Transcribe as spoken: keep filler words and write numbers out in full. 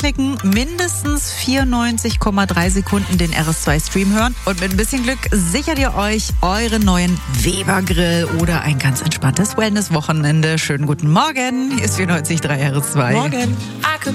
draufklicken, mindestens vierundneunzig Komma drei Sekunden den R S zwei Stream hören und mit ein bisschen Glück sichert ihr euch euren neuen Weber-Grill oder ein ganz entspanntes Wellness-Wochenende. Schönen guten Morgen, hier ist vierundneunzig Komma drei R S zwei. Morgen.